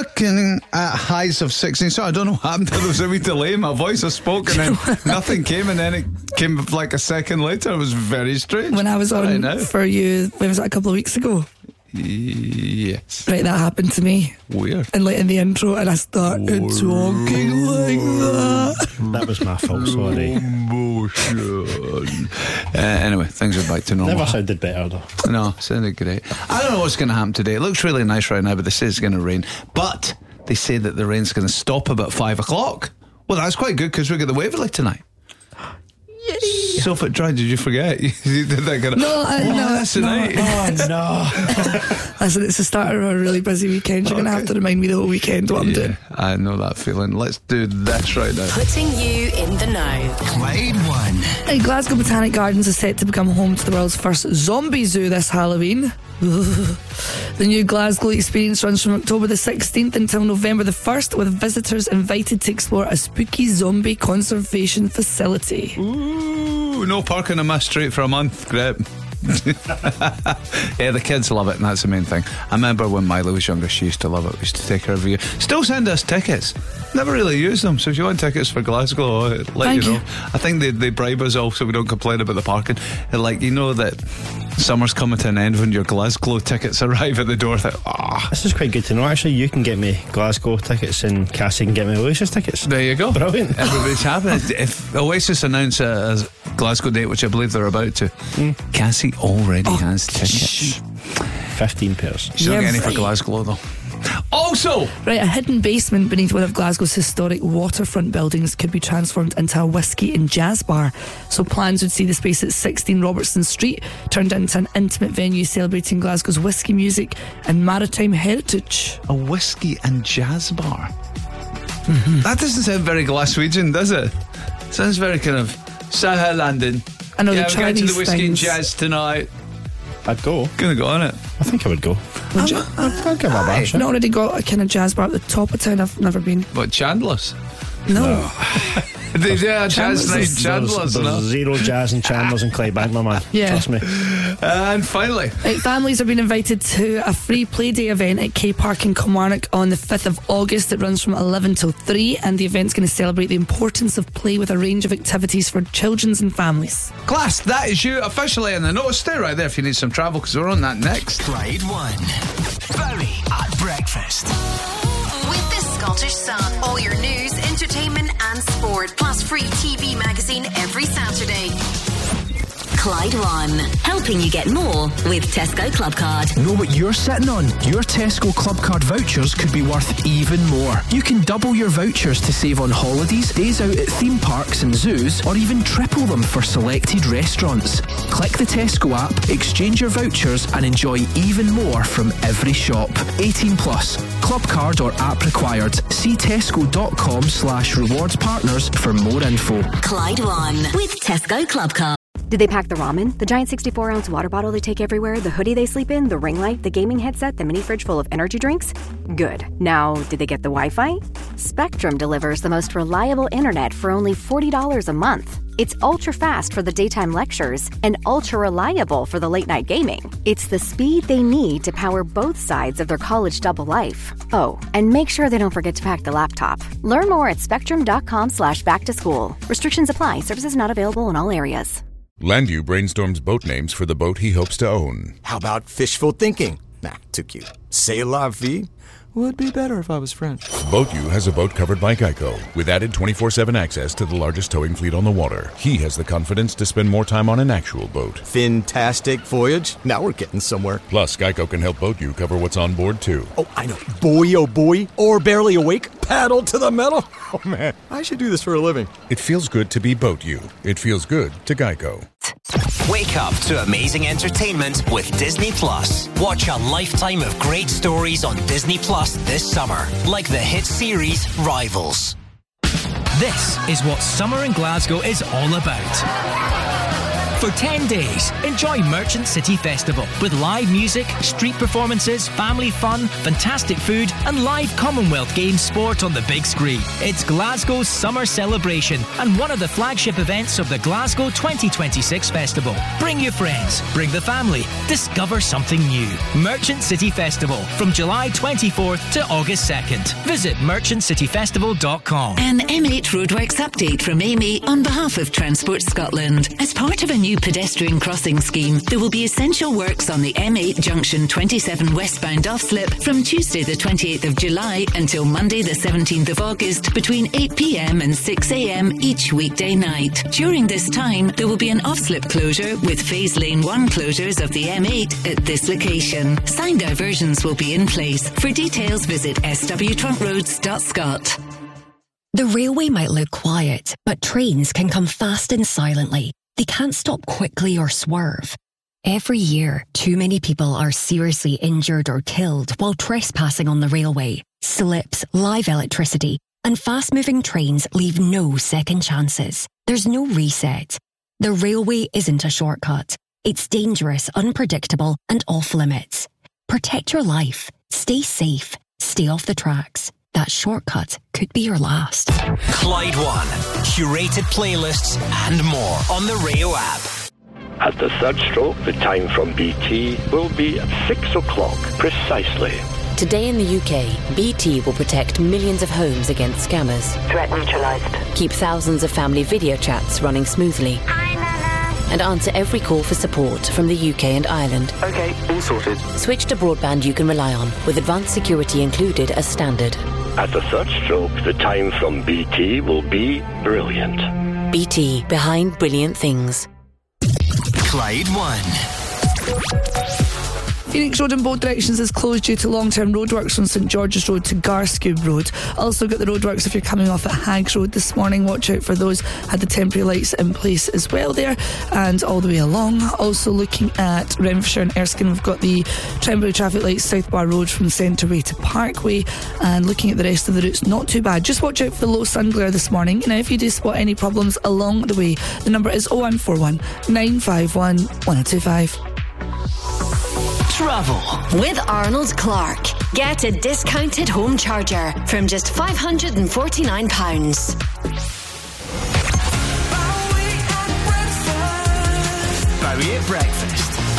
looking at highs of 16. So I don't know what happened. There was a wee delay. My voice has spoken and nothing came, and then it came like a second later. It was very strange. When I was on for you, when was that, a couple of weeks ago? Yes. Right, that happened to me. Weird. And like in the intro, and I started talking like that. That was my fault, sorry. Emotion. Anyway, things are back to normal. Never sounded better though. No, sounded great. I don't know what's going to happen today. It looks really nice right now, but they say it's going to rain. But they say that the rain's going to stop about 5 o'clock. Well, that's quite good because we get the Waverley tonight. Yay. So if it dried, did you forget? You did that kind of, No. that's tonight. Oh no. Listen, it's the start of a really busy weekend. You're going to have to remind me the whole weekend what I'm doing. I know that feeling. Let's do this right now. Putting you in the know. Clyde One. Hey, Glasgow Botanic Gardens is set to become home to the world's first zombie zoo this Halloween. The new Glasgow experience runs from October the 16th until November the 1st, with visitors invited to explore a spooky zombie conservation facility. Ooh, no parking on my street for a month. Great. Yeah, the kids love it, and that's the main thing. I remember when Milo was younger, she used to love it. We used to take her every year. Still send us tickets. Never really use them. So if you want tickets for Glasgow, let Thank you know. you. I think they bribe us all so we don't complain about the parking. And like, you know that summer's coming to an end when your Glasgow tickets arrive at the door. This is quite good to know. Actually, you can get me Glasgow tickets and Cassie can get me Oasis tickets. There you go. Brilliant. Everybody's happy. If Oasis announce a Glasgow date, which I believe they're about to, Cassie already has tickets. 15 pairs. She's not Yeah, getting any for right. Glasgow though. Also, Right, a hidden basement beneath one of Glasgow's historic waterfront buildings could be transformed into a whiskey and jazz bar. So plans would see the space at 16 Robertson Street turned into an intimate venue celebrating Glasgow's whiskey music and maritime heritage. a whiskey and jazz bar. That doesn't sound very Glaswegian, does it? Sounds very kind of Soho London. I know, Yeah, the we're going to the Chinese whiskey and things. jazz tonight. I'd go. Gonna go on it. I think I would go. I'd give it a bash. Not already got a kind of jazz bar at the top of town. I've never been. What, Chandler's? No. Yeah, jazz night, Chandler's. Chandler's. There's No? zero jazz and Chandler's in Clydebank, my man. Yeah. Trust me. And finally, Right, families are being invited to a free play day event at K Park in Kilmarnock on the 5th of August. It runs from 11 till 3, and the event's going to celebrate the importance of play with a range of activities for children and families. class, that is you officially in the know. Stay right there if you need some travel, because we're on that next. Clyde One. Barry at breakfast. With the Scottish Sun. All your news, entertainment and sport. Plus free TV magazine every Saturday. Clyde One. Helping you get more with Tesco Club Card. Know what you're sitting on? Your Tesco Club Card vouchers could be worth even more. You can double your vouchers to save on holidays, days out at theme parks and zoos, or even triple them for selected restaurants. Click the Tesco app, exchange your vouchers, and enjoy even more from every shop. 18 plus. Club Card or app required. See tesco.com/rewards partners for more info. Clyde One with Tesco Club Card. Did they pack the ramen? The giant 64-ounce water bottle they take everywhere? The hoodie they sleep in? The ring light? The gaming headset? The mini fridge full of energy drinks? Good. Now, did they get the Wi-Fi? Spectrum delivers the most reliable internet for only $40 a month. It's ultra-fast for the daytime lectures and ultra-reliable for the late-night gaming. It's the speed they need to power both sides of their college double life. Oh, and make sure they don't forget to pack the laptop. Learn more at spectrum.com/back-to-school. Restrictions apply. Services not available in all areas. Landu brainstorms boat names for the boat he hopes to own. How about fishful thinking? Nah, too cute. C'est la vie? Would be better if I was French. BoatU has a boat covered by Geico, with added 24/7 access to the largest towing fleet on the water. He has the confidence to spend more time on an actual boat. Fantastic voyage. Now we're getting somewhere. Plus, Geico can help BoatU cover what's on board, too. Oh, I know. Boy, oh boy. Or barely awake. Paddle to the metal. Oh, man. I should do this for a living. It feels good to be BoatU. It feels good to Geico. Wake up to amazing entertainment with Disney Plus. Watch a lifetime of great stories on Disney Plus this summer, like the hit series Rivals. This is what summer in Glasgow is all about. For 10 days, enjoy Merchant City Festival with live music, street performances, family fun, fantastic food and live Commonwealth Games sport on the big screen. It's Glasgow's summer celebration and one of the flagship events of the Glasgow 2026 Festival. Bring your friends, bring the family, discover something new. Merchant City Festival from July 24th to August 2nd. Visit merchantcityfestival.com. An M8 Roadworks update from Amy on behalf of Transport Scotland. As part of a new pedestrian crossing scheme, there will be essential works on the M8 Junction 27 westbound off-slip from Tuesday the 28th of July until Monday the 17th of August between 8 p.m. and 6 a.m. each weekday night. During this time, there will be an off-slip closure with phase lane 1 closures of the M8 at this location. Sign diversions will be in place. For details, visit swtruntroads.scot. The railway might look quiet, but trains can come fast and silently. They can't stop quickly or swerve. Every year, too many people are seriously injured or killed while trespassing on the railway. Slips, live electricity, and fast-moving trains leave no second chances. There's no reset. The railway isn't a shortcut. It's dangerous, unpredictable, and off limits. Protect your life. Stay safe. Stay off the tracks. That shortcut could be your last. Clyde One. Curated playlists and more on the Rayo app. At the third stroke, the time from BT will be 6 o'clock precisely. Today in the UK, BT will protect millions of homes against scammers. Threat neutralised. Keep thousands of family video chats running smoothly. Hi, Nana. And answer every call for support from the UK and Ireland. Okay, all sorted. Switch to broadband you can rely on, with advanced security included as standard. At the third stroke, the time from BT will be brilliant. BT, behind brilliant things. Clyde One. Phoenix Road in both directions is closed due to long-term roadworks from St George's Road to Garscube Road. Also got the roadworks if you're coming off at Hags Road this morning. Watch out for those. Had the temporary lights in place as well there and all the way along. Also looking at Renfrewshire and Erskine, we've got the temporary traffic lights South Bar Road from Centreway to Parkway, and looking at the rest of the routes, not too bad. Just watch out for the low sun glare this morning. Now if you do spot any problems along the way, the number is 0141 951 1025. Travel with Arnold Clark. Get a discounted home charger from just £549. Bowie at breakfast.